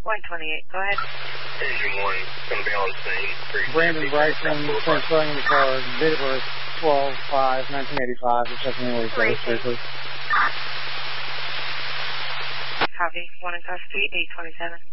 128, go ahead. Engine 1, going to be on the scene. Brandon Bryson, transferring in the car, date of birth 12/5/1985. Just checking in with you, please. Copy. 1 in custody, 827.